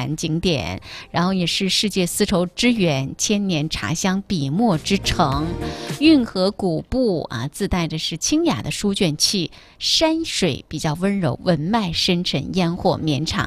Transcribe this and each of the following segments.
览景点，然后也是世界丝绸之源、千年茶香笔墨之城。运河古埠啊，自带的是清雅的书卷气，山水比较温柔，文脉深沉，烟火绵长。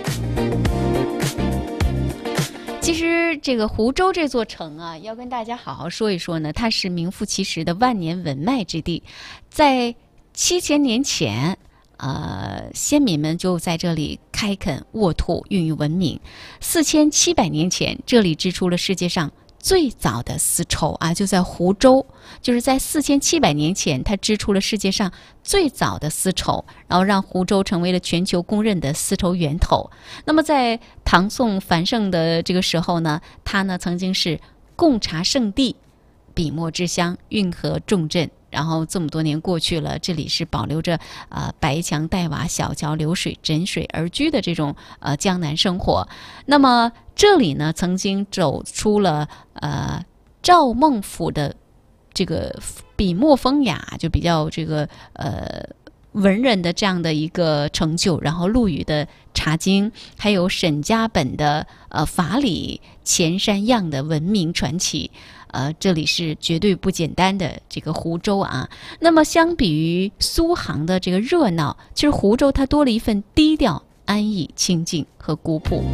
其实这个湖州这座城啊，要跟大家好好说一说呢，它是名副其实的万年文脉之地。在7000年前，先民们就在这里开垦沃土，孕育文明。4700年前，这里织出了世界上最早的丝绸啊，就在湖州，就是在4700年前，它织出了世界上最早的丝绸，然后让湖州成为了全球公认的丝绸源头。那么在唐宋繁盛的这个时候呢，它呢曾经是贡茶圣地，笔墨之乡，运河重镇。然后这么多年过去了，这里是保留着白墙黛瓦、小桥流水、枕水而居的这种江南生活。那么这里呢，曾经走出了赵孟頫的这个笔墨风雅，就比较这个文人的这样的一个成就，然后陆羽的《茶经》，还有沈家本的法理、钱山样的文明传奇。这里是绝对不简单的这个湖州啊。那么相比于苏杭的这个热闹，其实湖州它多了一份低调、安逸、清静和古朴。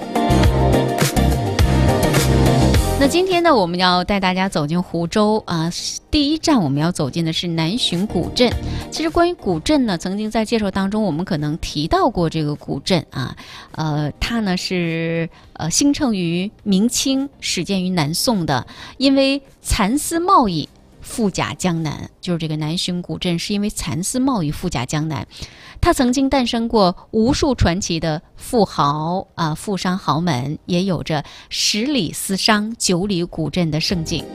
那今天呢，我们要带大家走进湖州啊。第一站我们要走进的是南浔古镇。其实关于古镇呢，曾经在介绍当中我们可能提到过这个古镇啊。它呢是兴盛于明清，始建于南宋的，因为蚕丝贸易富甲江南，就是这个南浔古镇是因为蚕丝贸易富甲江南。它曾经诞生过无数传奇的富豪富商豪门，也有着10里丝商9里古镇的盛景。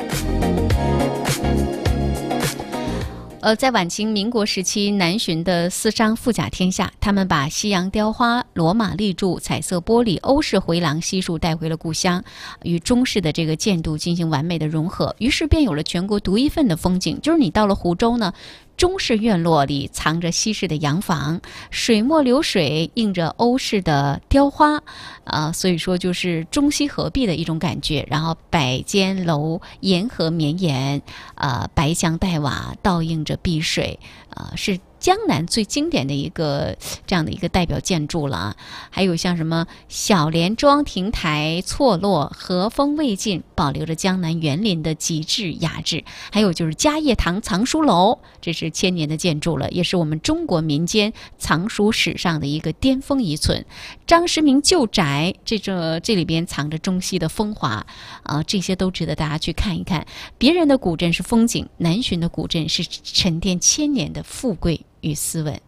在晚清民国时期，南浔的丝商富甲天下，他们把西洋雕花、罗马立柱、彩色玻璃、欧式回廊悉数带回了故乡，与中式的这个建筑进行完美的融合，于是便有了全国独一份的风景。就是你到了湖州呢，中式院落里藏着西式的洋房，水墨流水映着欧式的雕花，所以说就是中西合璧的一种感觉。然后百间楼沿河绵延，白墙黛瓦倒映着碧水，是江南最经典的一个这样的一个代表建筑了啊。还有像什么小莲庄亭台错落，和风未尽，保留着江南园林的极致雅致。还有就是嘉业堂藏书楼，这是1000年的建筑了，也是我们中国民间藏书史上的一个巅峰遗存。张时明旧宅，这里边藏着中西的风华这些都值得大家去看一看。别人的古镇是风景，南浔的古镇是沉淀1000年的富贵与斯文。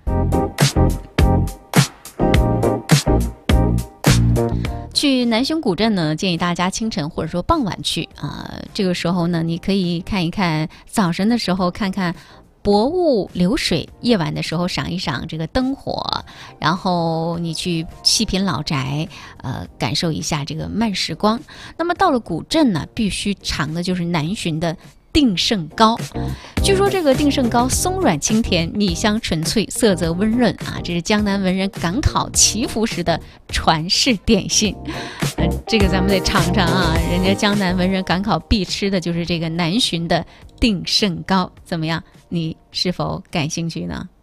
去南浔古镇呢，建议大家清晨或者说傍晚去这个时候呢，你可以看一看，早晨的时候看看薄雾流水，夜晚的时候赏一赏这个灯火，然后你去细品老宅，感受一下这个慢时光。那么到了古镇呢，必须尝的就是南浔的定胜糕。据说这个定胜糕松软清甜，米香纯粹，色泽温润这是江南文人赶考祈福时的传世点心。这个咱们得尝尝人家江南文人赶考必吃的就是这个南浔的定胜糕。怎么样，你是否感兴趣呢？